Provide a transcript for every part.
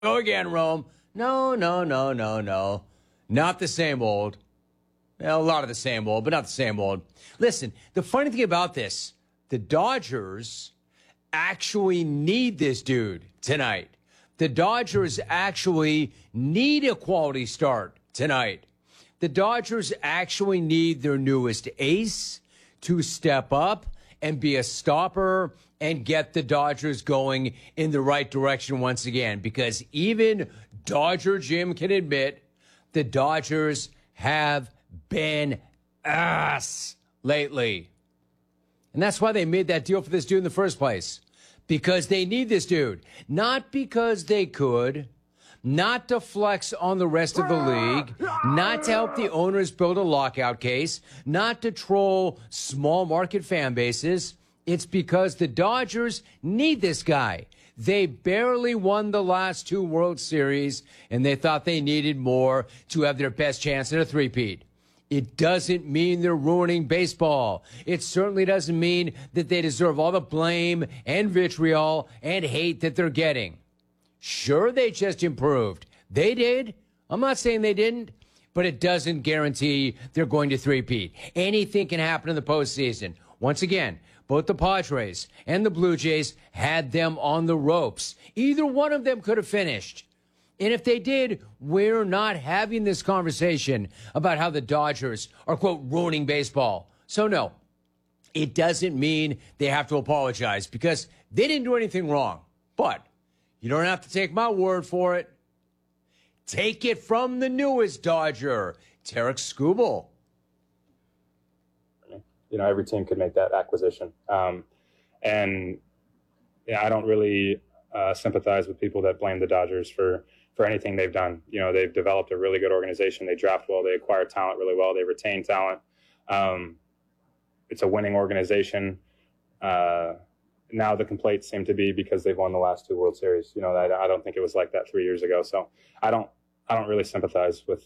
Go again, Rome. No, no, no, no, no. Not the same old. Well, a lot of the same old, but not the same old. Listen, the funny thing about this, the Dodgers actually need this dude tonight. The Dodgers actually need a quality start tonight. The Dodgers actually need their newest ace to step up and be a stopper and get the Dodgers going in the right direction once again. Because even Dodger Jim can admit the Dodgers have been ass lately. And that's why they made that deal for this dude in the first place. Because they need this dude. Not because they could. Not to flex on the rest of the league. Not to help the owners build a lockout case. Not to troll small market fan bases. It's because the Dodgers need this guy. They barely won the last two World Series, and they thought they needed more to have their best chance at a three-peat. It doesn't mean they're ruining baseball. It certainly doesn't mean that they deserve all the blame and vitriol and hate that they're getting. Sure, they just improved. They did. I'm not saying they didn't, but it doesn't guarantee they're going to three-peat. Anything can happen in the postseason. Once again, both the Padres and the Blue Jays had them on the ropes. Either one of them could have finished. And if they did, we're not having this conversation about how the Dodgers are, quote, ruining baseball. So, no, it doesn't mean they have to apologize because they didn't do anything wrong. But you don't have to take my word for it. Take it from the newest Dodger, Tarik Skubal. You know, every team could make that acquisition. And yeah, I don't really sympathize with people that blame the Dodgers for anything they've done. You know, they've developed a really good organization. They draft well. They acquire talent really well. They retain talent. It's a winning organization. Now the complaints seem to be because they've won the last two World Series. You know, I don't think it was like that 3 years ago. So I don't really sympathize with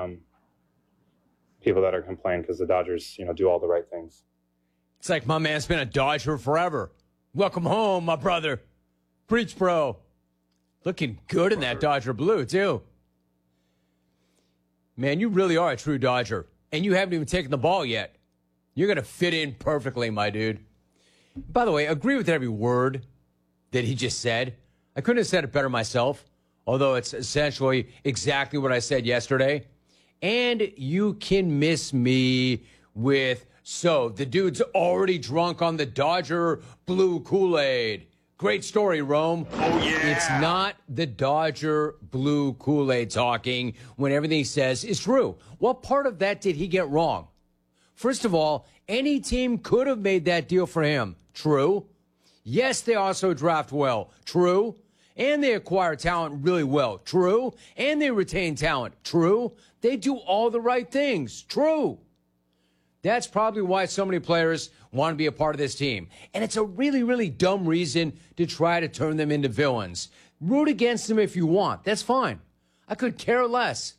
people that are complaining because the Dodgers, you know, do all the right things. It's like my man's been a Dodger forever. Welcome home, my brother. Preach, bro. Looking good in that Dodger blue, too. Man, you really are a true Dodger. And you haven't even taken the ball yet. You're going to fit in perfectly, my dude. By the way, agree with every word that he just said. I couldn't have said it better myself, although it's essentially exactly what I said yesterday. And you can miss me with, so the dude's already drunk on the Dodger blue Kool-Aid. Great story, Rome. Oh, yeah. It's not the Dodger blue Kool-Aid talking when everything he says is true. What part of that did he get wrong? First of all, any team could have made that deal for him. True. Yes, they also draft well. True. And they acquire talent really well. True. And they retain talent. True. They do all the right things. True. That's probably why so many players want to be a part of this team. And it's a really, really dumb reason to try to turn them into villains. Root against them if you want. That's fine. I could care less.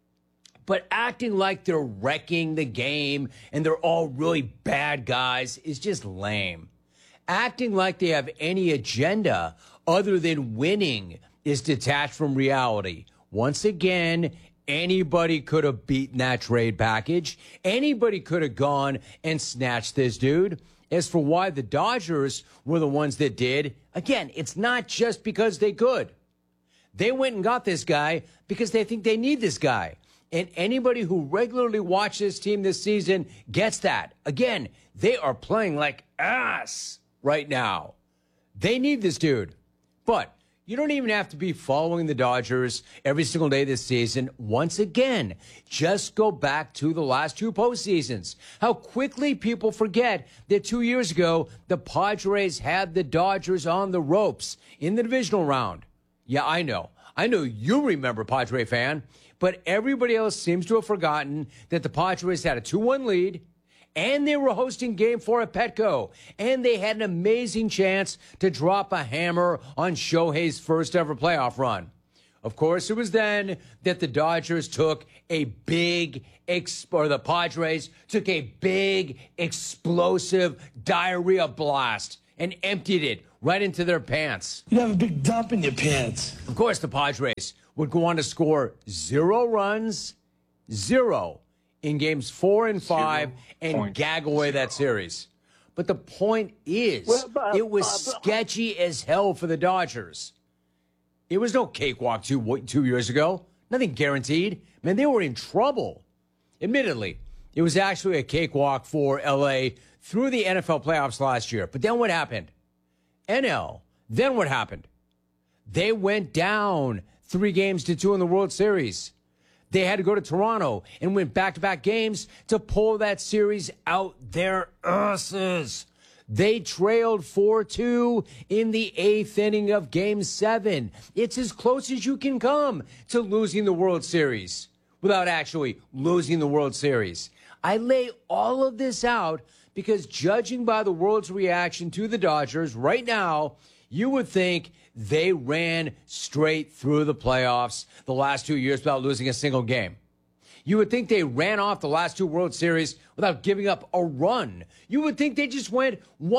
But acting like they're wrecking the game and they're all really bad guys is just lame. Acting like they have any agenda other than winning is detached from reality. Once again, anybody could have beaten that trade package. Anybody could have gone and snatched this dude. As for why the Dodgers were the ones that did, again, it's not just because they could. They went and got this guy because they think they need this guy. And anybody who regularly watches this team this season gets that. Again, they are playing like ass right now. They need this dude. But you don't even have to be following the Dodgers every single day this season. Once again, just go back to the last two postseasons. How quickly people forget that 2 years ago, the Padres had the Dodgers on the ropes in the divisional round. Yeah, I know. I know you remember, Padre fan. But everybody else seems to have forgotten that the Padres had a 2-1 lead, and they were hosting Game 4 at Petco, and they had an amazing chance to drop a hammer on Shohei's first-ever playoff run. Of course, it was then that the Dodgers took a big, or the Padres took a big, explosive diarrhea blast and emptied it right into their pants. You have a big dump in your pants. Of course, the Padres would go on to score 0 runs, 0 in games 4 and 5, and gag away that series. But the point is, it was sketchy as hell for the Dodgers. It was no cakewalk 2 years ago. Nothing guaranteed. Man, they were in trouble. Admittedly, it was actually a cakewalk for L.A. through the NFL playoffs last year. But then what happened? NL. Then what happened? They went down 3-2 in the World Series. They had to go to Toronto and win back-to-back games to pull that series out their asses. They trailed 4-2 in the 8th inning of Game 7. It's as close as you can come to losing the World Series without actually losing the World Series. I lay all of this out because judging by the world's reaction to the Dodgers right now, you would think they ran straight through the playoffs the last 2 years without losing a single game. You would think they ran off the last 2 World Series without giving up a run. You would think they just went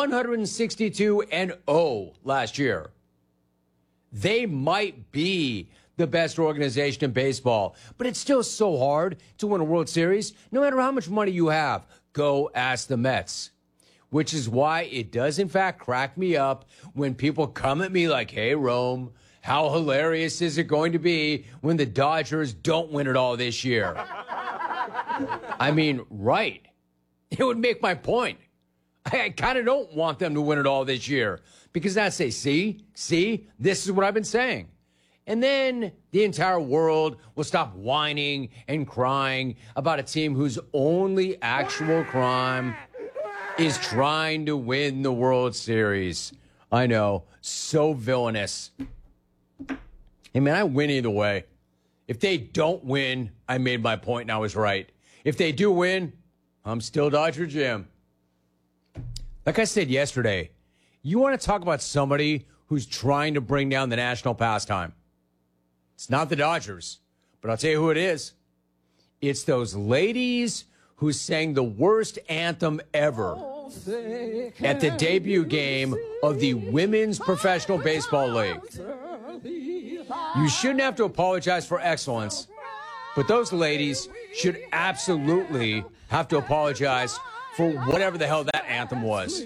162-0 last year. They might be the best organization in baseball, but it's still so hard to win a World Series, no matter how much money you have. Go ask the Mets. Which is why it does, in fact, crack me up when people come at me like, hey, Rome, how hilarious is it going to be when the Dodgers don't win it all this year? I mean, right. It would make my point. I kind of don't want them to win it all this year because I say, see, this is what I've been saying. And then the entire world will stop whining and crying about a team whose only actual crime is trying to win the World Series. I know, so villainous. Hey, man, I win either way. If they don't win, I made my point and I was right. If they do win, I'm still Dodger Jim. Like I said yesterday, you want to talk about somebody who's trying to bring down the national pastime. It's not the Dodgers, but I'll tell you who it is. It's those ladies who sang the worst anthem ever at the debut game of the Women's Professional Baseball League. You shouldn't have to apologize for excellence, but those ladies should absolutely have to apologize for whatever the hell that anthem was.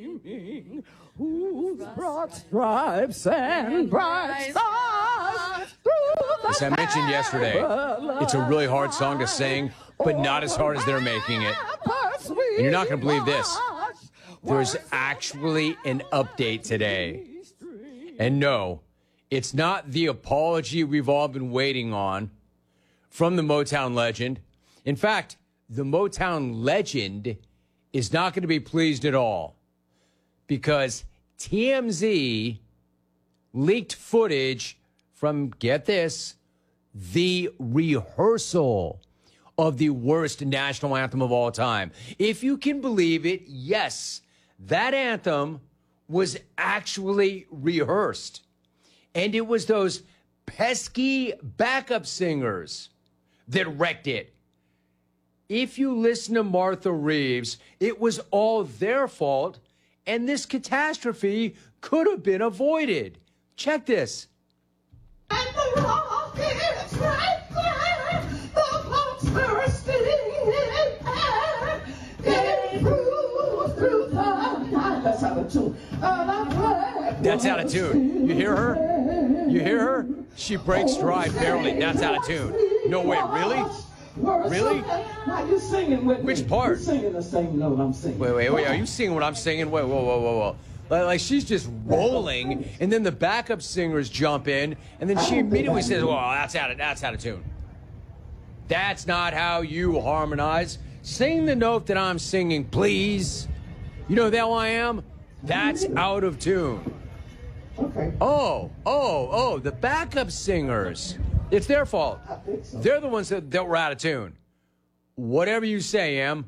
Who's brought stripes and bright stars? As I mentioned yesterday, it's a really hard song to sing, but not as hard as they're making it. And you're not going to believe this. There's actually an update today. And no, it's not the apology we've all been waiting on from the Motown legend. In fact, the Motown legend is not going to be pleased at all because TMZ leaked footage from, get this, the rehearsal of the worst national anthem of all time. If you can believe it, yes, that anthem was actually rehearsed. And it was those pesky backup singers that wrecked it. If you listen to Martha Reeves, it was all their fault, and this catastrophe could have been avoided. Check this. And the rockets right there, the clocks bursting in air, getting through the night. That's out of tune. That's out of tune. You hear her? You hear her? She breaks stride barely. That's out of tune. No way, really? Really? Now you singing with me. Which part? You singing the same note I'm singing. Wait. Are you singing what I'm singing? Whoa. Like she's just rolling, and then the backup singers jump in, and then she immediately says, well, that's out of tune. That's not how you harmonize. Sing the note that I'm singing, please. You know who the hell I am? That's out of tune. Okay. Oh, the backup singers. It's their fault. I think so. They're the ones that were out of tune. Whatever you say, Em.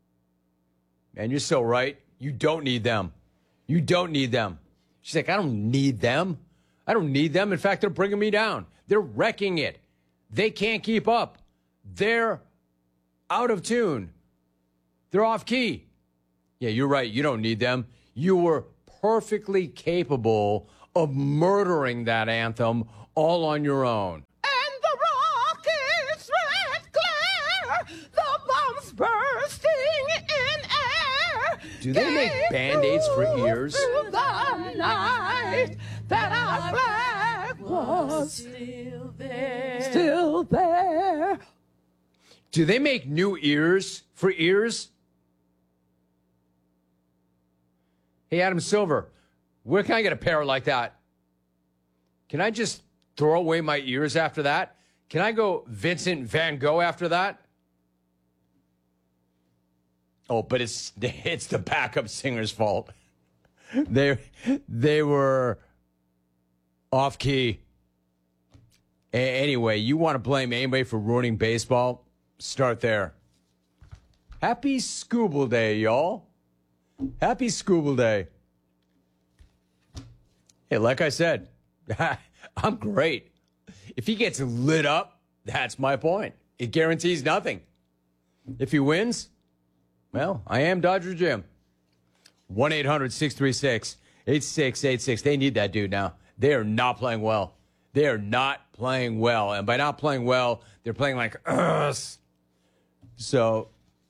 Man, you're so right. You don't need them. You don't need them. She's like, I don't need them. I don't need them. In fact, they're bringing me down. They're wrecking it. They can't keep up. They're out of tune. They're off key. Yeah, you're right. You don't need them. You were perfectly capable of murdering that anthem all on your own. And the rocket's red glare, the bombs bursting in air. Do they make Band-Aids for ears? Through the night that our flag was still there. Still there. Do they make new ears for ears? Hey, Adam Silver, where can I get a pair like that? Can I just throw away my ears after that? Can I go Vincent Van Gogh after that? Oh, but it's the backup singer's fault. They were off key. Anyway, you want to blame anybody for ruining baseball? Start there. Happy Scooble Day, y'all. Happy Scooble Day. Hey, like I said, I'm great. If he gets lit up, that's my point. It guarantees nothing. If he wins, well, I am Dodger Jim. 1-800-636-8686. They need that dude now. They are not playing well. They are not playing well. And by not playing well, they're playing like us. So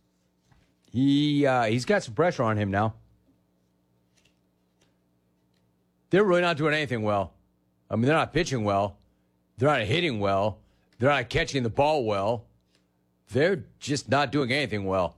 he's got some pressure on him now. They're really not doing anything well. I mean, they're not pitching well. They're not hitting well. They're not catching the ball well. They're just not doing anything well.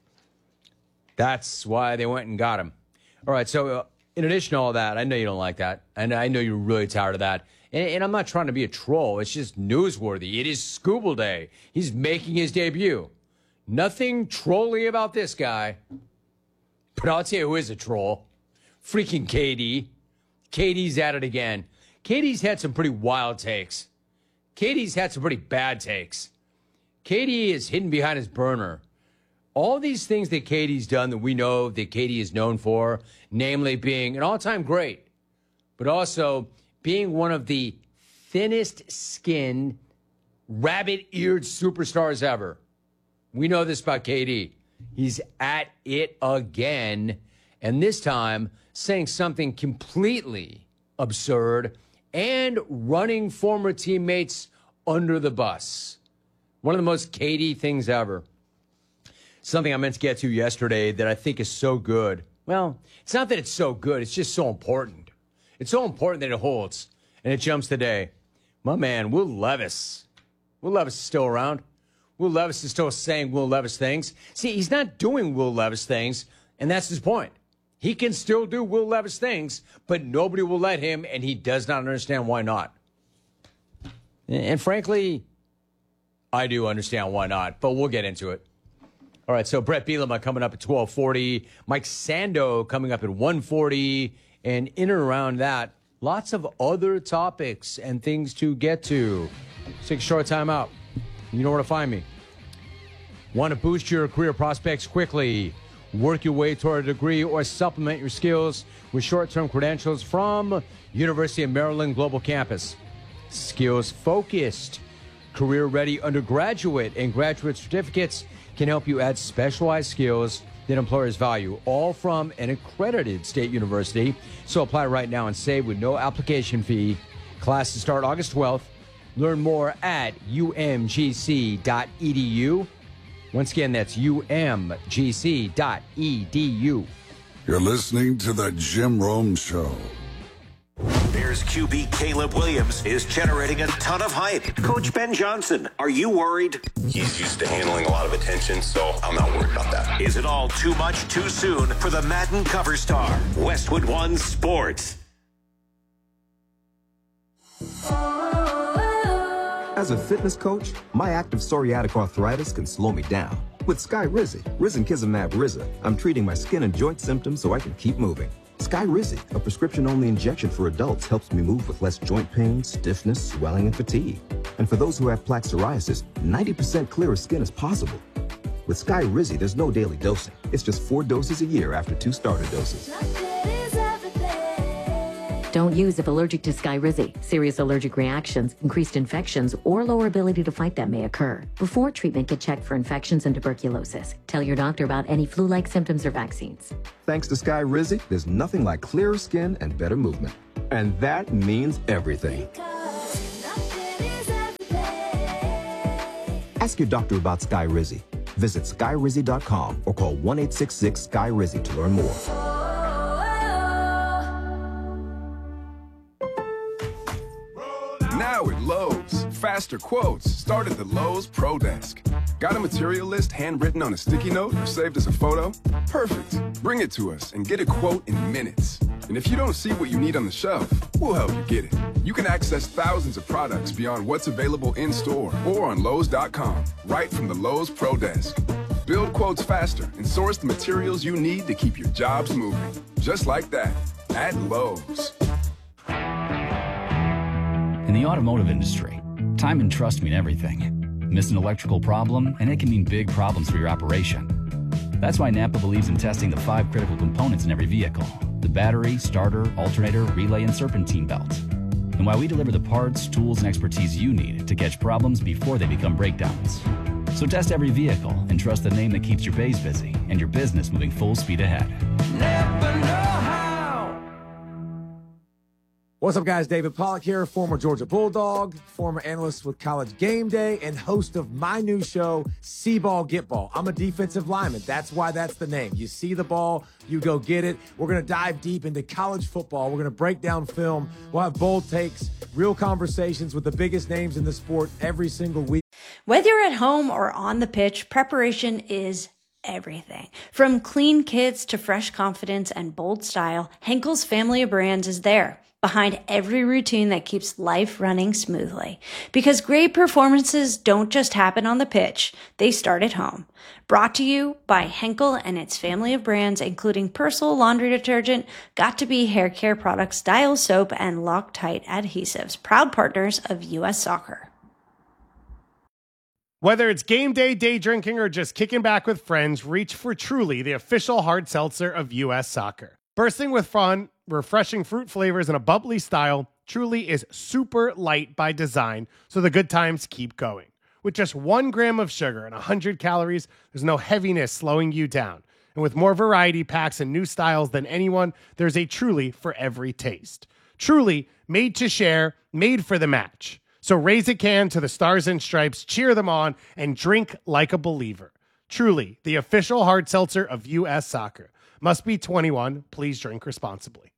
That's why they went and got him. All right, so in addition to all that, I know you don't like that. And I know you're really tired of that. And I'm not trying to be a troll. It's just newsworthy. It is Scooble Day. He's making his debut. Nothing trolly about this guy. But I'll tell you who is a troll. Freaking KD. KD's at it again. KD's had some pretty wild takes. KD's had some pretty bad takes. KD is hidden behind his burner. All these things that KD's done that we know that KD is known for, namely being an all-time great, but also being one of the thinnest-skinned, rabbit-eared superstars ever. We know this about KD. He's at it again, and this time saying something completely absurd and running former teammates under the bus. One of the most KD things ever. Something I meant to get to yesterday that I think is so good. Well, it's not that it's so good. It's just so important. It's so important that it holds, and it jumps today. My man, Will Levis. Will Levis is still around. Will Levis is still saying Will Levis things. See, he's not doing Will Levis things, and that's his point. He can still do Will Levis things, but nobody will let him, and he does not understand why not. And frankly, I do understand why not, but we'll get into it. All right, so Brett Bielema coming up at 12:40. Mike Sando coming up at 1:40. And in and around that, lots of other topics and things to get to. Let's take a short time out. You know where to find me. Want to boost your career prospects quickly? Work your way toward a degree or supplement your skills with short-term credentials from University of Maryland Global Campus. Skills-focused, career-ready undergraduate and graduate certificates can help you add specialized skills that employers value, all from an accredited state university. So apply right now and save with no application fee. Classes start August 12th. Learn more at umgc.edu. Once again, that's umgc.edu. You're listening to The Jim Rome Show. Bears QB Caleb Williams is generating a ton of hype. Coach Ben Johnson, are you worried? He's used to handling a lot of attention, so I'm not worried about that. Is it all too much too soon for the Madden cover star? Westwood One Sports. As a fitness coach, my active psoriatic arthritis can slow me down. With Skyrizi, Risankizumab Riza, I'm treating my skin and joint symptoms so I can keep moving. Skyrizi, a prescription-only injection for adults, helps me move with less joint pain, stiffness, swelling, and fatigue. And for those who have plaque psoriasis, 90% clearer skin is possible. With Skyrizi, there's no daily dosing. It's just 4 doses a year after 2 starter doses. Don't use if allergic to Skyrizi. Serious allergic reactions, increased infections, or lower ability to fight them may occur. Before treatment, get checked for infections and tuberculosis. Tell your doctor about any flu-like symptoms or vaccines. Thanks to Skyrizi, there's nothing like clearer skin and better movement. And that means everything. Ask your doctor about Skyrizi. Visit Skyrizi.com or call 1-866-SKY-RIZZI to learn more. Now at Lowe's, faster quotes start at the Lowe's Pro Desk. Got a material list handwritten on a sticky note or saved as a photo? Perfect. Bring it to us and get a quote in minutes. And if you don't see what you need on the shelf, we'll help you get it. You can access thousands of products beyond what's available in-store or on Lowe's.com, right from the Lowe's Pro Desk. Build quotes faster and source the materials you need to keep your jobs moving. Just like that, at Lowe's. In the automotive industry, time and trust mean everything. Miss an electrical problem, and it can mean big problems for your operation. That's why Napa believes in testing the 5 critical components in every vehicle: the battery, starter, alternator, relay, and serpentine belt. And why we deliver the parts, tools, and expertise you need to catch problems before they become breakdowns. So test every vehicle and trust the name that keeps your bays busy and your business moving full speed ahead. Never know how. What's up, guys? David Pollack here, former Georgia Bulldog, former analyst with College Game Day, and host of my new show, See Ball, Get Ball. I'm a defensive lineman. That's why that's the name. You see the ball, you go get it. We're going to dive deep into college football. We're going to break down film. We'll have bold takes, real conversations with the biggest names in the sport every single week. Whether you're at home or on the pitch, preparation is everything. From clean kits to fresh confidence and bold style, Henkel's family of brands is there, behind every routine that keeps life running smoothly. Because great performances don't just happen on the pitch, they start at home. Brought to you by Henkel and its family of brands, including Persil laundry detergent, Got2b hair care products, Dial soap, and Loctite adhesives, proud partners of U.S. Soccer. Whether it's game day, day drinking, or just kicking back with friends, reach for Truly, the official hard seltzer of U.S. Soccer. Bursting with fun, refreshing fruit flavors, and a bubbly style, Truly is super light by design, so the good times keep going. With just 1 gram of sugar and 100 calories, there's no heaviness slowing you down. And with more variety packs and new styles than anyone, there's a Truly for every taste. Truly, made to share, made for the match. So raise a can to the Stars and Stripes, cheer them on, and drink like a believer. Truly, the official hard seltzer of U.S. Soccer. Must be 21. Please drink responsibly.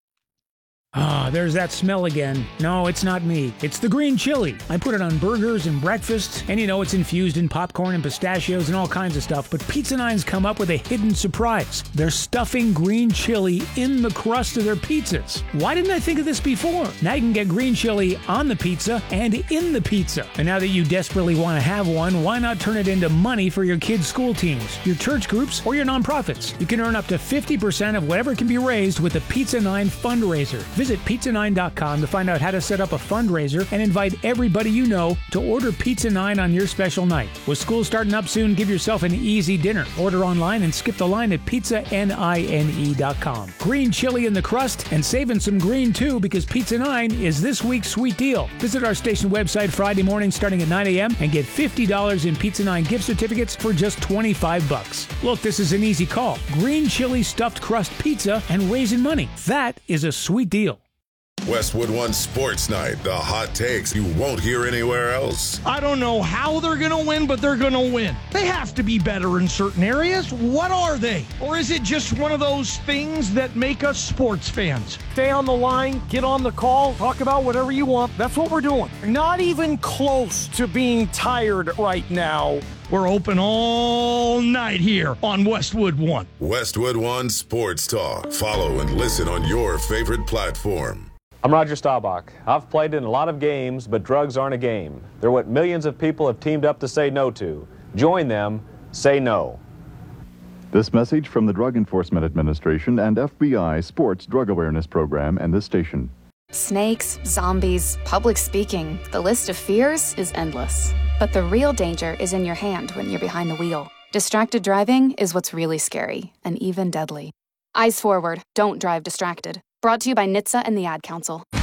Ah, there's that smell again. No, it's not me. It's the green chili. I put it on burgers and breakfast, and you know it's infused in popcorn and pistachios and all kinds of stuff. But Pizza Nine's come up with a hidden surprise. They're stuffing green chili in the crust of their pizzas. Why didn't I think of this before? Now you can get green chili on the pizza and in the pizza. And now that you desperately want to have one, why not turn it into money for your kids' school teams, your church groups, or your nonprofits? You can earn up to 50% of whatever can be raised with the Pizza Nine fundraiser. Visit pizza9.com to find out how to set up a fundraiser and invite everybody you know to order Pizza 9 on your special night. With school starting up soon, give yourself an easy dinner. Order online and skip the line at pizzanine.com. Green chili in the crust and saving some green too, because Pizza 9 is this week's sweet deal. Visit our station website Friday morning starting at 9 a.m. and get $50 in Pizza 9 gift certificates for just $25. Look, this is an easy call. Green chili stuffed crust pizza and raising money. That is a sweet deal. Westwood One Sports Night, the hot takes you won't hear anywhere else. I don't know how they're going to win, but they're going to win. They have to be better in certain areas. What are they? Or is it just one of those things that make us sports fans? Stay on the line, get on the call, talk about whatever you want. That's what we're doing. Not even close to being tired right now. We're open all night here on Westwood One. Westwood One Sports Talk. Follow and listen on your favorite platform. I'm Roger Staubach. I've played in a lot of games, but drugs aren't a game. They're what millions of people have teamed up to say no to. Join them. Say no. This message from the Drug Enforcement Administration and FBI Sports Drug Awareness Program and this station. Snakes, zombies, public speaking. The list of fears is endless. But the real danger is in your hand when you're behind the wheel. Distracted driving is what's really scary and even deadly. Eyes forward. Don't drive distracted. Brought to you by NHTSA and the Ad Council.